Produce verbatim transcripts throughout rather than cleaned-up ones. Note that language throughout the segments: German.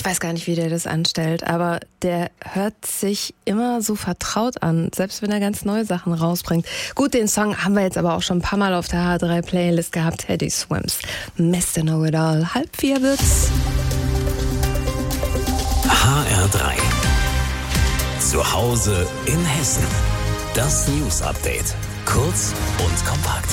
weiß gar nicht, wie der das anstellt, aber der hört sich immer so vertraut an, selbst wenn er ganz neue Sachen rausbringt. Gut, den Song haben wir jetzt aber auch schon ein paar Mal auf der H drei Playlist gehabt. Teddy Swims, Mister Know It All. Halb vier wird's. H R drei. Zu Hause in Hessen. Das News Update. Kurz und kompakt.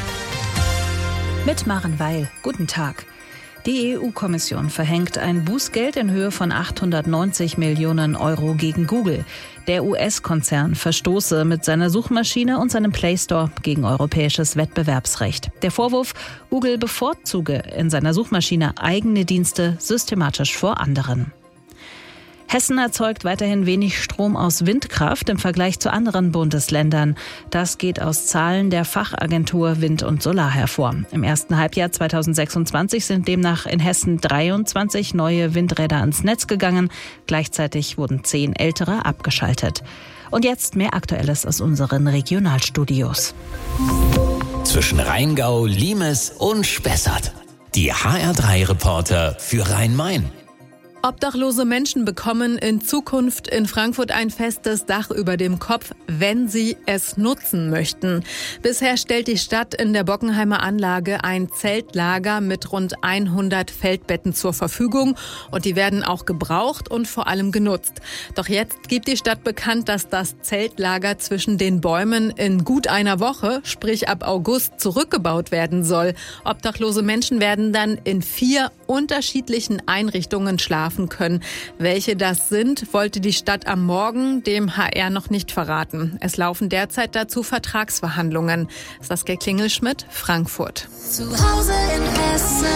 Mit Maren Weil. Guten Tag. Die E U-Kommission verhängt ein Bußgeld in Höhe von achthundertneunzig Millionen Euro gegen Google. Der U S-Konzern verstoße mit seiner Suchmaschine und seinem Play Store gegen europäisches Wettbewerbsrecht. Der Vorwurf, Google bevorzuge in seiner Suchmaschine eigene Dienste systematisch vor anderen. Hessen erzeugt weiterhin wenig Strom aus Windkraft im Vergleich zu anderen Bundesländern. Das geht aus Zahlen der Fachagentur Wind und Solar hervor. Im ersten Halbjahr zweitausendsechsundzwanzig sind demnach in Hessen dreiundzwanzig neue Windräder ans Netz gegangen. Gleichzeitig wurden zehn ältere abgeschaltet. Und jetzt mehr Aktuelles aus unseren Regionalstudios. Zwischen Rheingau, Limes und Spessart. Die H R drei Reporter für Rhein-Main. Obdachlose Menschen bekommen in Zukunft in Frankfurt ein festes Dach über dem Kopf, wenn sie es nutzen möchten. Bisher stellt die Stadt in der Bockenheimer Anlage ein Zeltlager mit rund hundert Feldbetten zur Verfügung und die werden auch gebraucht und vor allem genutzt. Doch jetzt gibt die Stadt bekannt, dass das Zeltlager zwischen den Bäumen in gut einer Woche, sprich ab August, zurückgebaut werden soll. Obdachlose Menschen werden dann in vier unterschiedlichen Einrichtungen schlafen können. Welche das sind, wollte die Stadt am Morgen dem H R noch nicht verraten. Es laufen derzeit dazu Vertragsverhandlungen. Saskia Klingelschmidt, Frankfurt. Zu Hause in Hessen.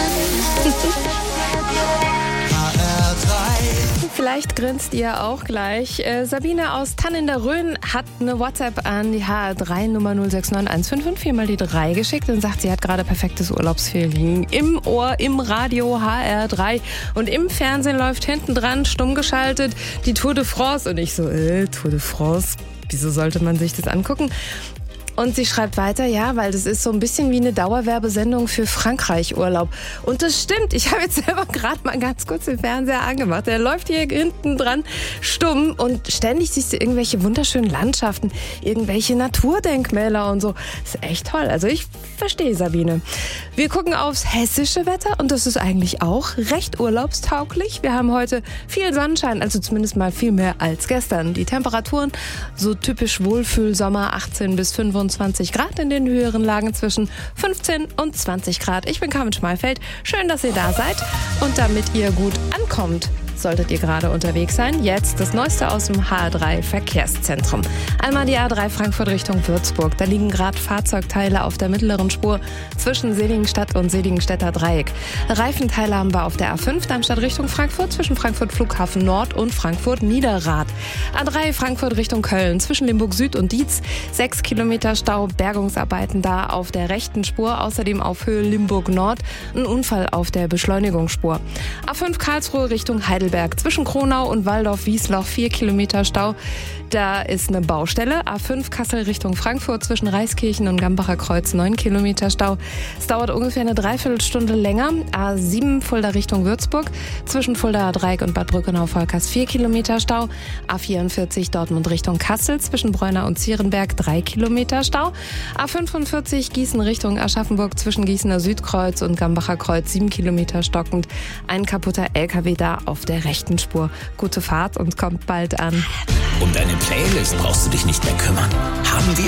H R drei. Vielleicht grinst ihr auch gleich. Äh, Sabine aus Tann in der Rhön hat eine WhatsApp an die H R drei Nummer null sechs neun eins fünf fünf vier mal die drei geschickt und sagt, sie hat gerade perfektes Urlaubsfeeling. Im Ohr, im Radio H R drei und im Fernsehen läuft hinten dran, stumm geschaltet, die Tour de France. Und ich so, äh, Tour de France, wieso sollte man sich das angucken? Und sie schreibt weiter, ja, weil das ist so ein bisschen wie eine Dauerwerbesendung für Frankreich-Urlaub. Und das stimmt. Ich habe jetzt selber gerade mal ganz kurz den Fernseher angemacht. Der läuft hier hinten dran stumm und ständig siehst du irgendwelche wunderschönen Landschaften, irgendwelche Naturdenkmäler und so. Das ist echt toll. Also ich verstehe Sabine. Wir gucken aufs hessische Wetter und das ist eigentlich auch recht urlaubstauglich. Wir haben heute viel Sonnenschein, also zumindest mal viel mehr als gestern. Die Temperaturen so typisch Wohlfühlsommer, achtzehn bis fünfundzwanzig Grad, in den höheren Lagen zwischen fünfzehn und zwanzig Grad. Ich bin Carmen Schmalfeld. Schön, dass ihr da seid. Und damit ihr gut ankommt, solltet ihr gerade unterwegs sein. Jetzt das Neueste aus dem H R drei Verkehrszentrum. Einmal die A drei Frankfurt Richtung Würzburg. Da liegen gerade Fahrzeugteile auf der mittleren Spur zwischen Seligenstadt und Seligenstädter Dreieck. Reifenteile haben wir auf der A fünf Darmstadt Richtung Frankfurt zwischen Frankfurt Flughafen Nord und Frankfurt Niederrad. A drei Frankfurt Richtung Köln zwischen Limburg Süd und Dietz. Sechs Kilometer Stau, Bergungsarbeiten da auf der rechten Spur. Außerdem auf Höhe Limburg Nord ein Unfall auf der Beschleunigungsspur. A fünf Karlsruhe Richtung Heidelberg. Zwischen Kronau und Waldorf-Wiesloch vier Kilometer Stau. Da ist eine Baustelle. A fünf Kassel Richtung Frankfurt zwischen Reiskirchen und Gambacher Kreuz neun Kilometer Stau. Es dauert ungefähr eine Dreiviertelstunde länger. A sieben Fulda Richtung Würzburg zwischen Fuldaer Dreieck und Bad Brückenau-Volkers vier Kilometer Stau. A vierundvierzig Dortmund Richtung Kassel zwischen Bräuna und Zierenberg drei Kilometer Stau. A fünfundvierzig Gießen Richtung Aschaffenburg zwischen Gießener Südkreuz und Gambacher Kreuz sieben Kilometer stockend. Ein kaputter L K W da auf der rechten Spur. Gute Fahrt und kommt bald an. Um deine Playlist brauchst du dich nicht mehr kümmern. Haben wir.